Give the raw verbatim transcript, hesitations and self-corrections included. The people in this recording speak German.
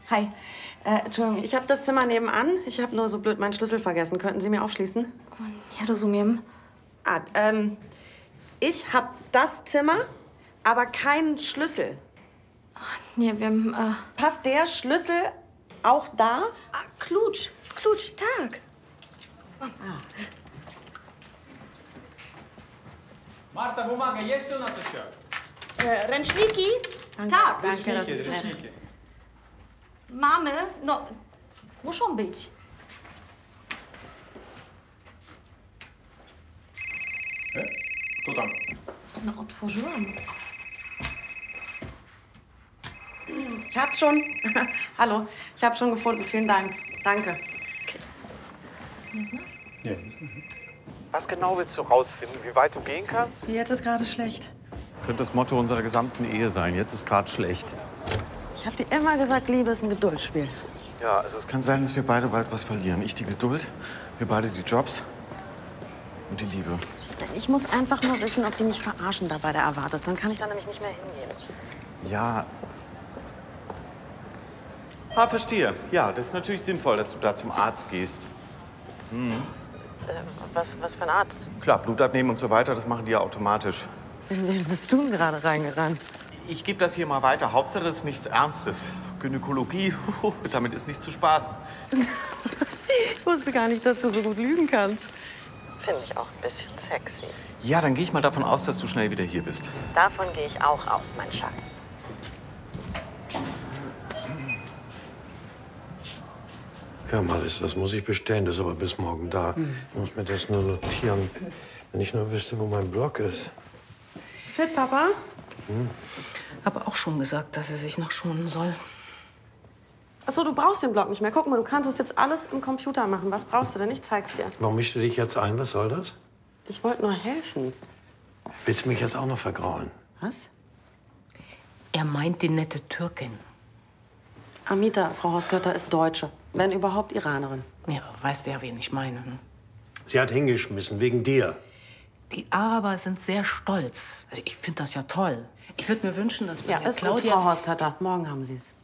Hi. Äh, Entschuldigung, ich habe das Zimmer nebenan. Ich habe nur so blöd meinen Schlüssel vergessen. Könnten Sie mir aufschließen? Ja, rozumiem. Ah, ähm, ich habe das Zimmer, aber keinen Schlüssel. Nie wiem. Äh... Passt der Schlüssel auch da? A, klucz, klucz, tak. Ah. Marta, бумага есть у нас еще? Äh, ręczniki? Danke, Tak. danke, das Ручники, ist nett. ручники. Mamy? No, muszą być. Э? Кто там? No, otworzyłam. Ich hab's schon. Hallo, ich habe schon gefunden. Vielen Dank. Danke. Ja, Was genau willst du rausfinden? Wie weit du gehen kannst? Jetzt ist gerade schlecht. Könnte das Motto unserer gesamten Ehe sein. Jetzt ist gerade schlecht. Ich habe dir immer gesagt, Liebe ist ein Geduldsspiel. Ja, also es Kann sein, dass wir beide bald was verlieren. Ich die Geduld, wir beide die Jobs und die Liebe. Ich muss einfach nur wissen, ob die mich verarschen da bei der Erwartes. Dann kann ich da nämlich nicht mehr hingehen. Ja. Ah, verstehe. Ja, das ist natürlich sinnvoll, dass du da zum Arzt gehst. Äh, was, was für ein Arzt? Klar, Blut abnehmen und so weiter, das machen die ja automatisch. In wen bist du denn gerade reingerannt? Ich gebe das hier mal weiter. Hauptsache es ist nichts Ernstes. Gynäkologie, damit ist nicht zu spaßen. Ich wusste gar nicht, dass du so gut lügen kannst. Finde ich auch ein bisschen sexy. Ja, dann gehe ich mal davon aus, dass du schnell wieder hier bist. Davon gehe ich auch aus, mein Schatz. Ja, Malis, das muss ich bestellen. Das ist aber bis morgen da. Ich muss mir das nur notieren. Wenn ich nur wüsste, wo mein Block ist. Ist fit, Papa? Hm? Habe auch schon gesagt, dass er sich noch schonen soll. Achso, du brauchst den Block nicht mehr. Guck mal, du kannst es jetzt alles im Computer machen. Was brauchst du denn? Ich zeig's dir. Warum mischst du dich jetzt ein? Was soll das? Ich wollte nur helfen. Willst du mich jetzt auch noch vergraulen? Was? Er meint die nette Türkin. Amita, Frau Hoskötter, ist Deutsche. Wenn überhaupt Iranerin. Ja, weißt du ja, wen ich meine. Ne? Sie hat hingeschmissen, wegen dir. Die Araber sind sehr stolz. Also ich finde das ja toll. Ich würde mir wünschen, dass Ja, meine ist gut, Claudia... Frau Hoskötter. Morgen haben Sie es.